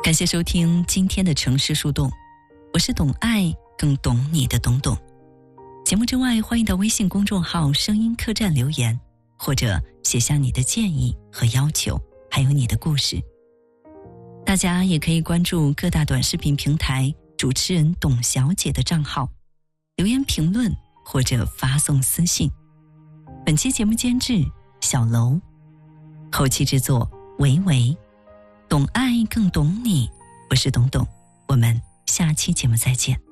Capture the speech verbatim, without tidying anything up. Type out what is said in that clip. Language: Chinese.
感谢收听今天的城市树洞，我是懂爱更懂你的懂懂。节目之外，欢迎到微信公众号声音客栈留言，或者写下你的建议和要求，还有你的故事。大家也可以关注各大短视频平台主持人董小姐的账号，留言评论或者发送私信。本期节目监制小楼，后期制作维维。懂爱更懂你，我是董董，我们下期节目再见。